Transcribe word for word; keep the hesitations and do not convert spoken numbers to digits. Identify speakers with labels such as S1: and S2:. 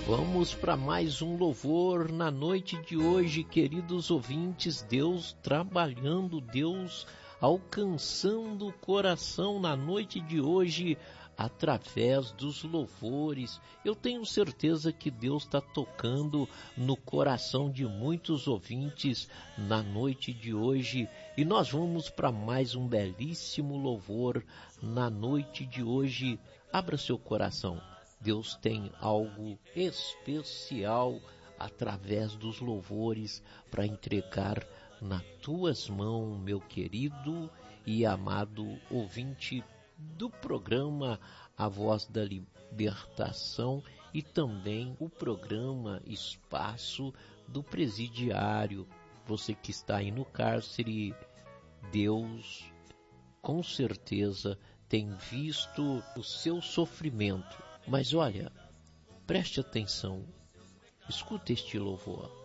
S1: Vamos para mais um louvor na noite de hoje, queridos ouvintes. Deus trabalhando, Deus alcançando o coração na noite de hoje através dos louvores. Eu tenho certeza que Deus está tocando no coração de muitos ouvintes na noite de hoje, e nós vamos para mais um belíssimo louvor na noite de hoje. Abra seu coração. Deus tem algo especial através dos louvores para entregar nas tuas mãos, meu querido e amado ouvinte do programa A Voz da Libertação e também o programa Espaço do Presidiário. Você que está aí no cárcere, Deus com certeza tem visto o seu sofrimento. Mas olha, preste atenção, escuta este louvor.